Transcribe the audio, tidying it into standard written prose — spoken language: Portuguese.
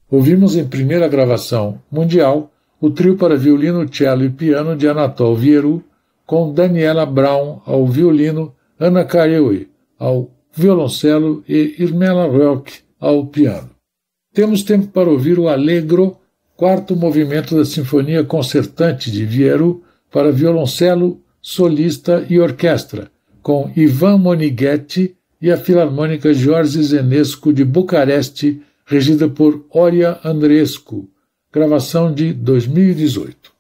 Ouvimos em primeira gravação mundial o trio para violino, cello e piano de Anatol Vieru, com Daniela Brown ao violino, Anna Carewe ao violoncelo e Irmela Röck ao piano. Temos tempo para ouvir o Allegro, quarto movimento da Sinfonia Concertante de Vieru para violoncelo, solista e orquestra, com Ivan Monighetti e a Filarmônica George Zenescu de Bucareste, regida por Oria Andreescu, gravação de 2018.